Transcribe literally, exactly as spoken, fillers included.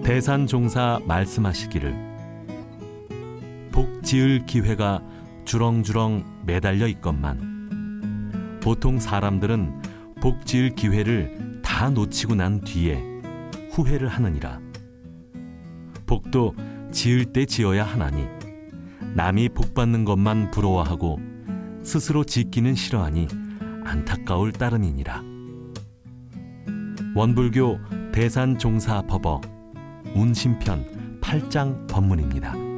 대산종사 말씀하시기를 복 지을 기회가 주렁주렁 매달려 있건만 보통 사람들은 복 지을 기회를 다 놓치고 난 뒤에 후회를 하느니라. 복도 지을 때 지어야 하나니 남이 복 받는 것만 부러워하고 스스로 짓기는 싫어하니 안타까울 따름이니라. 원불교 대산종사법어 운심편 팔 장 법문입니다.